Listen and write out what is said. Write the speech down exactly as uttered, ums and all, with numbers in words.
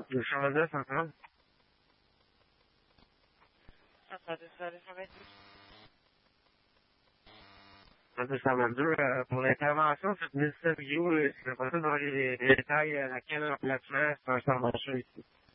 Le Charles ça va? Attendez, ça allait, ça va être... Ça va deux. Euh, pour l'intervention, c'est mille sept views. C'est pas ça dans les détails. Euh, à quel emplacement, c'est un centre d'achat ici.